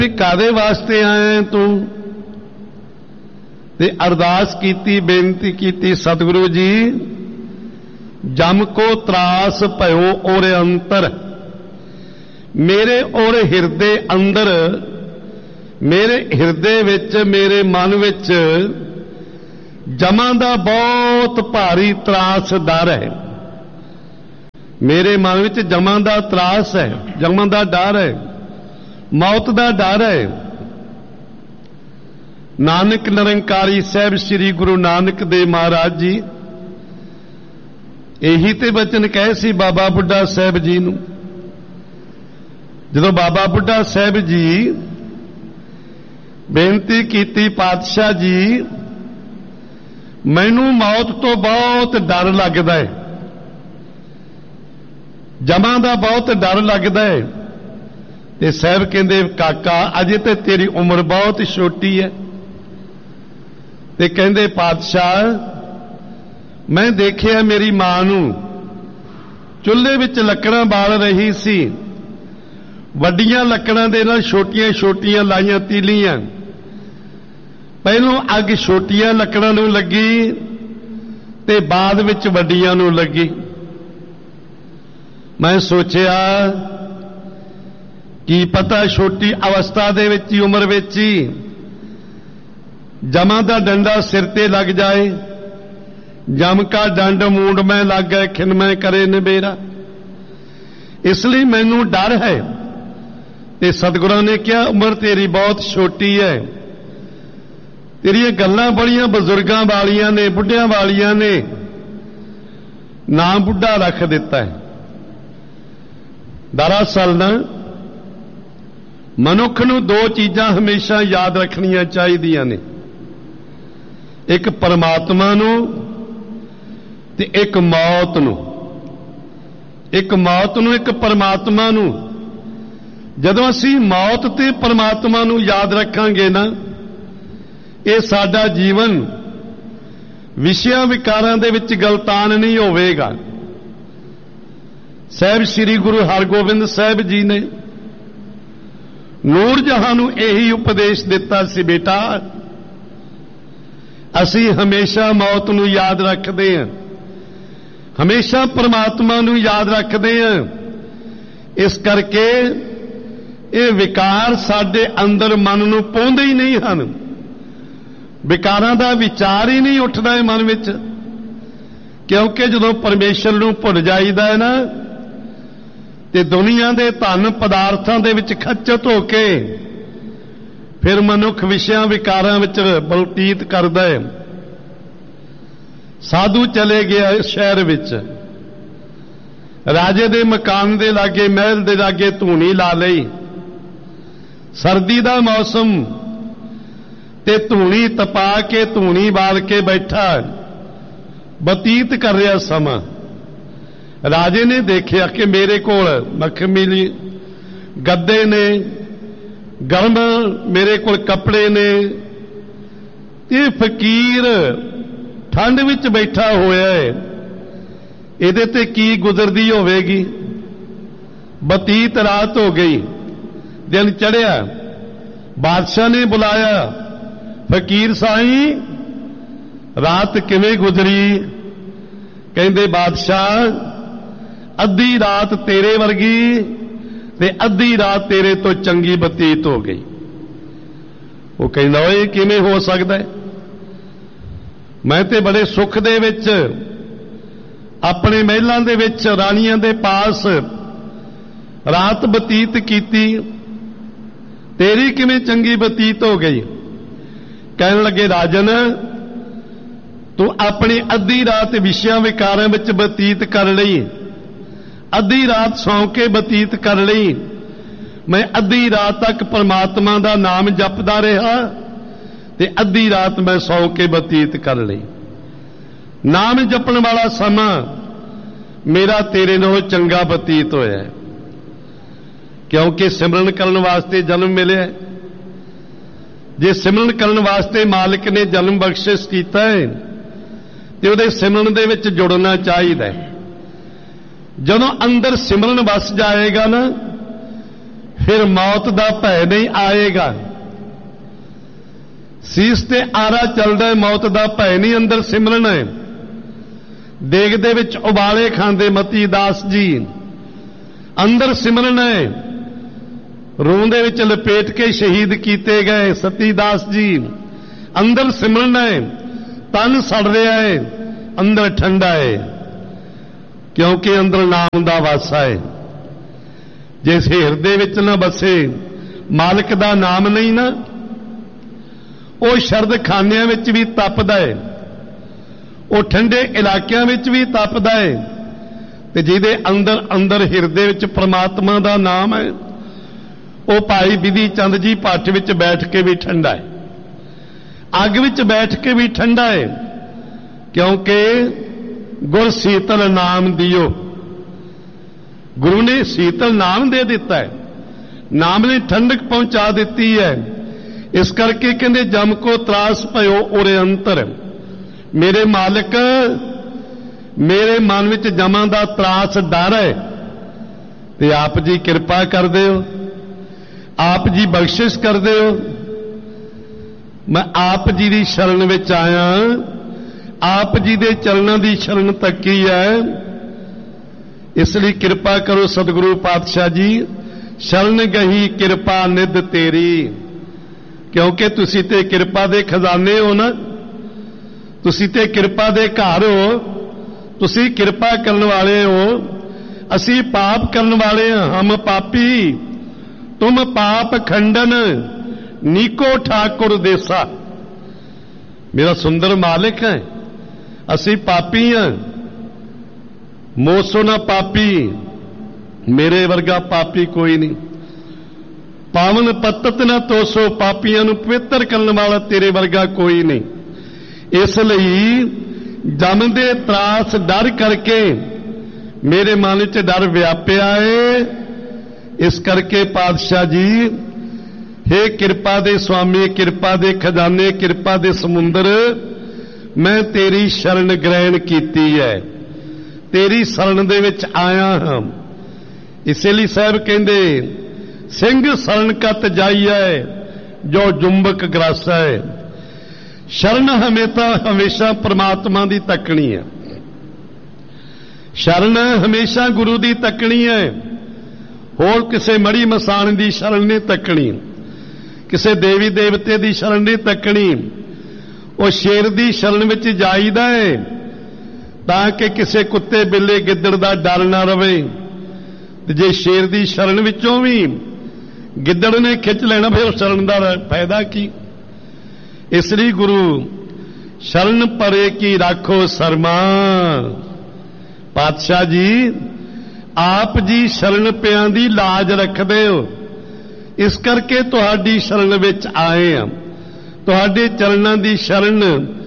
कादे वास्ते आए तू? ते अरदास कीती, बेनती कीती, सतगुरु जी जम को त्रास भयो और अंतर, मेरे और हिरदे अंदर, मेरे हिरदे विच, मेरे मन विच जमां दा बहुत भारी त्रास डर है। मेरे मन विच जमां दा त्रास है, जमां दा डर है, मौत दा डर है। नानक निरंकारी साहब श्री गुरु नानक देव महाराज जी यही ते बचन कहे सी बाबा बुढ़ा साहब जी नूं। जदों बाबा बुढ़ा साहब जी बेनती कीती, पातशाह जी मैनू मौत तो बहुत डर लगदा है, जमां दा बहुत डर लगदा है। ते साहब कहंदे काका अजे ते तेरी उम्र बहुत छोटी है। ते कहंदे पातशाह मैं देखिया मेरी मां नूं चुल्हे विच लकड़ां बाल रही सी, वड्डियां लकड़ां दे नाल छोटियां छोटियां लाइयां तीलियां, पहलों अग छोटियां लकड़ां नूं लगी ते बाद विच वड्डियां नूं लगी। मैं सोचिया की पता छोटी अवस्था दे विच ही, उम्र विच ही जमा दा डंडा सिर ते लग जाए, जम का डंड मूंड में लग गए, खिन में करे निबेरा। इसलिए मैनू डर है। ते सतगुरां ने कहा उम्र तेरी बहुत छोटी है, तेरियां गल्लां बड़ियां बजुर्गां वालियां ने, बुढ़ियां वालियां ने, नाम बुढ़ा रख दिता है। दरअसल ना मनुख नूं दो चीज़ां हमेशा याद रखनियां चाहिदियां ने, एक परमात्मा नूं ते एक मौत नूं। एक मौत नूं, एक परमात्मा नूं। जदों असीं मौत ते परमात्मा नूं याद रखांगे ना, ये साडा जीवन विषयां विकारां दे विच गलतान नहीं होवेगा। साहब श्री गुरु हरगोबिंद साहब जी ने नूर जहां नूं यही उपदेश दिता सी, बेटा असीं हमेशा मौत नूं याद रखदे हां, हमेशा परमात्मा नूं याद रखदे हां। इस करके ये विकार साडे अंदर मन नूं पाउंदे ही नहीं हन, विकारां दा विचार ही नहीं उठदा है मन विच। क्योंकि जदों परमेश्वर नूं भुल जाईदा है ना, ते दुनिया दे धन पदार्थां दे विच खच्चत हो के फिर मनुख विषयां विकारां विच बतीत करदा है। साधु चले गया शहर विच, राजे दे मकान दे लागे, महल दे लागे धूनी ला लई। सर्दी दा मौसम ते धूनी तपा के, धूनी बाल के बैठा बतीत कर रहा समा। राजे ने देखिया कि मेरे कोल मखमली गद्दे ने, गर्म मेरे कोल कपड़े ने, ये फकीर ठंड विच बैठा होया है, इहदे ते की गुजरदी होवेगी। बतीत रात हो गई, दिन चढ़िया। बादशाह ने बुलाया, फकीर साईं रात किवें गुजरी? कहंदे बादशाह अद्धी रात तेरे वर्गी ते अद्धी रात तेरे तो चंगी बतीत हो गई। वो कहंदा ओए किवें हो सकदा है? मैं ते बड़े सुख दे विच अपने महलां दे विच राणियां दे पास रात बतीत कीती, तेरी किवें चंगी बतीत हो गई? कहन लगे राजन तू अपनी अद्धी रात विषयां विकारां विच बतीत कर लई, अद्धी रात सौ के बतीत कर लई। मैं अद्धी रात तक परमात्मा दा नाम जपदा रहा ते अद्धी रात मैं सौ के बतीत कर लई। नाम जपण वाला समा मेरा तेरे नालों चंगा बतीत होया है, क्योंकि सिमरन करन वास्ते जन्म मिलिया। जे सिमरन करन वास्ते मालिक ने जन्म बख्शिश कीता है ते उहदे सिमरन दे विच जुड़ना चाहिए। जदों अंदर सिमरन वस जाएगा ना, फिर मौत दा भय नहीं आएगा। सीस ते आरा चलदा है, मौत दा भय नहीं। अंदर सिमरन है। देग दे विच उबाले खांदे मती दास जी, अंदर सिमरन है। रूह दे विच लपेट के शहीद कीते गए सती दास जी, अंदर सिमरन है। तन सड़ रहा है, अंदर ठंडा है, क्योंकि अंदर नाम दा वासा है। जिस हिरदे विच ना बसे, मालिक दा नाम नहीं ना, वो शरद खानियां विच भी तपदा है, वो ठंडे इलाकियां विच भी तपदा है। ते जिहदे अंदर अंदर हिरदे विच परमात्मा दा नाम है, वो भाई बिधि चंद जी भट्ट विच बैठ के भी ठंडा है, अग विच बैठ के भी ठंडा है, क्योंकि गुर शीतल नाम दियो। गुरु ने शीतल नाम दे दिता है, नाम ने ठंडक पहुंचा दी है। इस करके कहते जम को त्रास पयो उरे अंतर। मेरे मालिक, मेरे मन विच जमां दा त्रास डर है, ते आप जी कृपा कर दिओ, आप जी बख्शिश कर दिओ। मैं आप जी दी शरण विच आया, आप जी दे चरणों दी शरण तकी है। इसलिए कृपा करो सतगुरु पातशाह जी, शरण गही कृपा निध तेरी। क्योंकि तुसी ते कृपा दे खजाने हो ना, तुसी ते कृपा दे घर हो, तुसी कृपा करने वाले हो। असी पाप करने वाले हैं, हम पापी, तुम पाप खंडन नीको ठाकुर देसा। मेरा सुंदर मालिक है, असी पापी हैं, मोसो ना पापी, मेरे वर्गा पापी कोई नहीं। पावन पतत ना तोसो, पापियां नूं पवित्र करने वाला तेरे वर्गा कोई नहीं। इसलिए जमदे त्रास डर करके मेरे मन च डर व्यापिया है। इस करके पातशाह जी, हे कृपा दे स्वामी, कृपा दे खजाने, कृपा दे समुंदर, मैं तेरी शरण ग्रहण कीती है, तेरी शरण दे विच आया हां। इसलिए साहब कहंदे सिंह शरण कत जाइए जो जुंबक ग्रासा है। शरण हमेशा परमात्मा दी तकनी है, शरण हमेशा गुरु दी तकनी है। होर किसे मड़ी मसान दी शरण नहीं तकनी, किसे देवी देवते दी शरण नहीं तकनी। वो शेर दी शरण विच जाईदा है ताकि किसे कुत्ते बिल्ले गिद्दड़ दा डर ना रवे। ते जे शेर दी शरण विचों भी गिद्दड़ ने खिंच लेना, फिर शरण दा फायदा की। इसलिए गुरु शरण परे की राखो शर्मा। पातशाह जी, आप जी शरण पियां दी लाज रखदे हो, इस करके तुहाडी शरण विच आए हैं। तुहाडे चरणां दी शरण